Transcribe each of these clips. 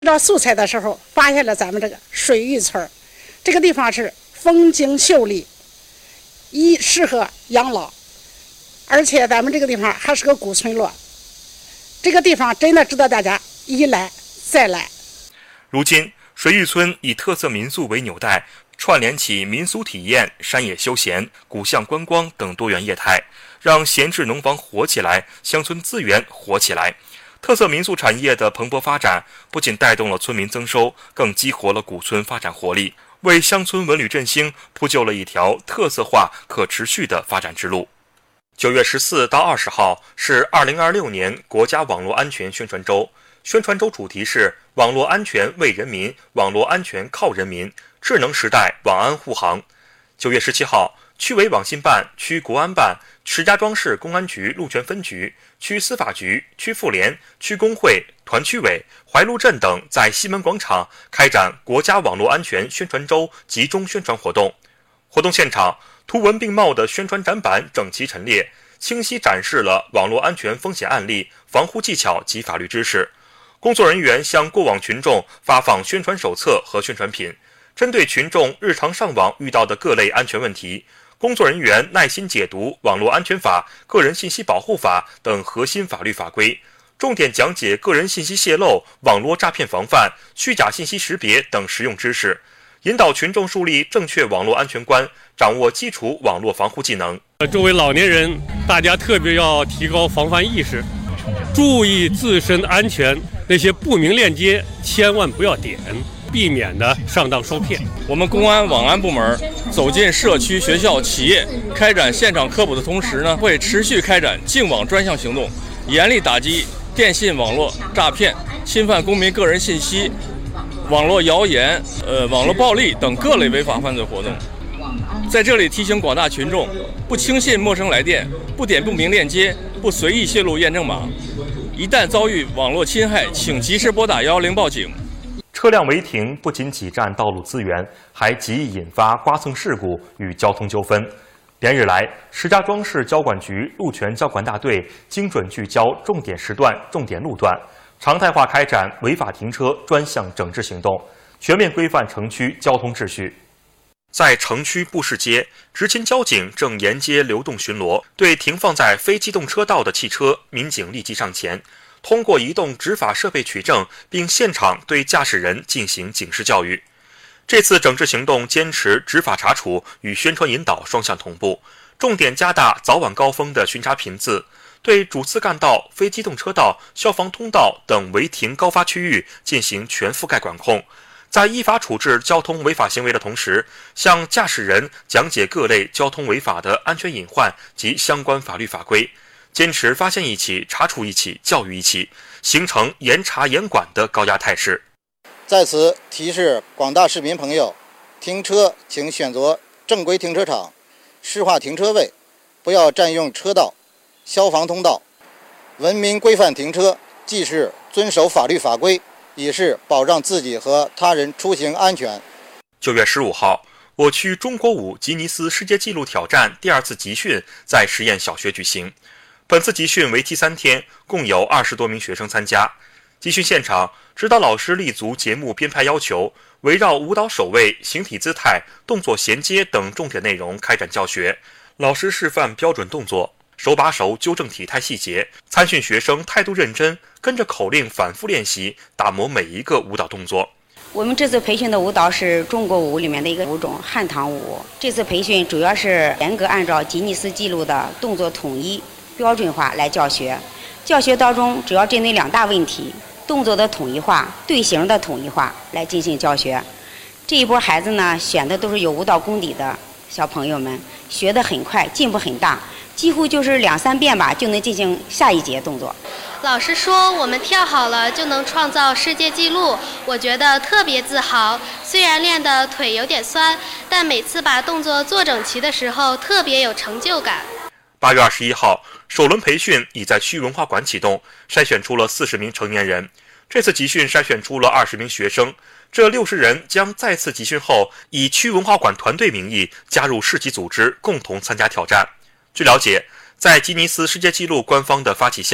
找素材的时候，发现了咱们这个水峪村，这个地方是风景秀丽，一适合养老，而且咱们这个地方还是个古村落，这个地方真的值得大家一来再来。 如今，水峪村以特色民宿为纽带，串联起民俗体验、山野休闲、古巷观光等多元业态，让闲置农房活起来，乡村资源活起来。特色民宿产业的蓬勃发展，不仅带动了村民增收，更激活了古村发展活力，为乡村文旅振兴铺就了一条特色化、可持续的发展之路。9月14到20号是2026年国家网络安全宣传周，宣传周主题是网络安全为人民，网络安全靠人民，智能时代网安护航。9月17号，区委网信办、区国安办、石家庄市公安局鹿泉分局、区司法局、区妇联、区工会、团区委、怀路镇等在西门广场开展国家网络安全宣传周集中宣传活动。活动现场，图文并茂的宣传展板整齐陈列，清晰展示了网络安全风险案例、防护技巧及法律知识。工作人员向过网群众发放宣传手册和宣传品，针对群众日常上网遇到的各类安全问题，工作人员耐心解读网络安全法、个人信息保护法等核心法律法规，重点讲解个人信息泄露、网络诈骗防范、虚假信息识别等实用知识，引导群众树立正确网络安全观，掌握基础网络防护技能。 作为老年人，大家特别要提高防范意识，注意自身安全，那些不明链接千万不要点，避免的上当受骗。 我们公安网安部门走进社区、学校、企业，开展现场科普的同时呢，会持续开展净网专项行动，严厉打击电信网络诈骗、侵犯公民个人信息、网络谣言、网络暴力等各类违法犯罪活动。在这里提醒广大群众，不轻信陌生来电，不点不明链接，不随意泄露验证码。一旦遭遇网络侵害，请及时拨打110报警。 车辆违停不仅挤占道路资源，还极易引发刮蹭事故与交通纠纷。连日来，石家庄市交管局路权交管大队精准聚焦重点时段、重点路段，常态化开展违法停车专项整治行动，全面规范城区交通秩序。在城区布市街，执勤交警正沿街流动巡逻，对停放在非机动车道的汽车，民警立即上前，通过移动执法设备取证，并现场对驾驶人进行警示教育。这次整治行动坚持执法查处与宣传引导双向同步，重点加大早晚高峰的巡查频次，对主次干道、非机动车道、消防通道等违停高发区域进行全覆盖管控。在依法处置交通违法行为的同时，向驾驶人讲解各类交通违法的安全隐患及相关法律法规，坚持发现一起、查处一起、教育一起，形成严查严管的高压态势。 在此提示广大市民朋友，停车请选择正规停车场、适化停车位，不要占用车道、消防通道。文明规范停车，既是遵守法律法规，也是保障自己和他人出行安全。 9月15号，我区中国舞吉尼斯世界纪录挑战第2次集训在实验小学举行。本次集训为期3天，共有20多名学生参加。集训现场，指导老师立足节目编排要求，围绕舞蹈手位、形体姿态、动作衔接等重点内容开展教学。老师示范标准动作，手把手纠正体态细节，参训学生态度认真，跟着口令反复练习，打磨每一个舞蹈动作。 我们这次培训的舞蹈是中国舞里面的一个舞种汉唐舞。这次培训主要是严格按照吉尼斯纪录的动作统一标准化来教学。教学当中主要针对2大问题：动作的统一化、队形的统一化来进行教学。这一波孩子呢，选的都是有舞蹈功底的小朋友们，学得很快，进步很大，几乎就是2、3遍吧就能进行下一节动作。 老师说我们跳好了就能创造世界纪录，我觉得特别自豪。虽然练的腿有点酸，但每次把动作做整齐的时候特别有成就感。 8月21号，首轮培训已在区文化馆启动，筛选出了40名成年人。这次集训筛选出了20名学生，这60人将再次集训后，以区文化馆团队名义加入市级组织，共同参加挑战。据了解，在吉尼斯世界纪录官方的发起下，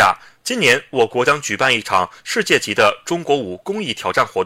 今年我国将举办一场世界级的中国舞公益挑战活动。